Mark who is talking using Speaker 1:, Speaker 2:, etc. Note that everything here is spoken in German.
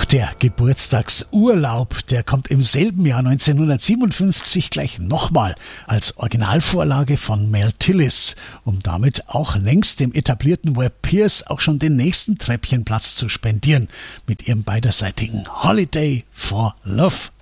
Speaker 1: Der Geburtstagsurlaub, der kommt im selben Jahr 1957 gleich nochmal als Originalvorlage von Mel Tillis, um damit auch längst dem etablierten Webb Pierce auch schon den nächsten Treppchenplatz zu spendieren mit ihrem beiderseitigen Holiday for Love.